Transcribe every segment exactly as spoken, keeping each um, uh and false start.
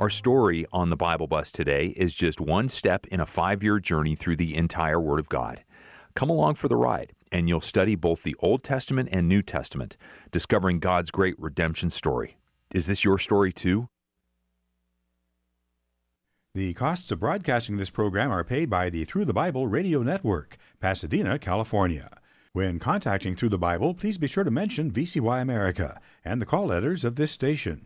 Our story on the Bible Bus today is just one step in a five-year journey through the entire Word of God. Come along for the ride, and you'll study both the Old Testament and New Testament, discovering God's great redemption story. Is this your story too? The costs of broadcasting this program are paid by the Through the Bible Radio Network, Pasadena, California. When contacting Through the Bible, please be sure to mention V C Y America and the call letters of this station.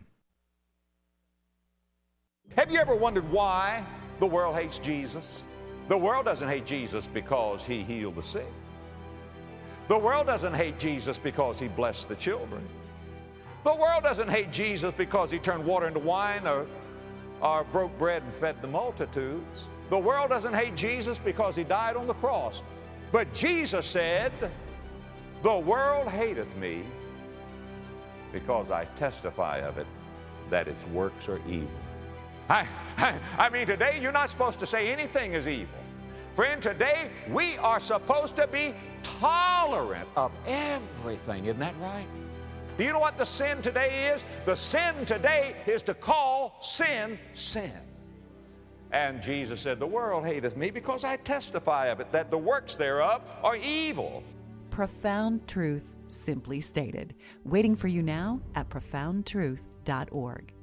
Have you ever wondered why the world hates Jesus? The world doesn't hate Jesus because he healed the sick. The world doesn't hate Jesus because he blessed the children. The world doesn't hate Jesus because he turned water into wine or, or broke bread and fed the multitudes. The world doesn't hate Jesus because he died on the cross. But Jesus said, "The world hateth me because I testify of it, that its works are evil." I, I, I mean, today you're not supposed to say anything is evil. Friend, today we are supposed to be tolerant of everything. Isn't that right? Do you know what the sin today is? The sin today is to call sin, sin. And Jesus said, "The world hateth me because I testify of it, that the works thereof are evil." Profound truth simply stated. Waiting for you now at profound truth dot org.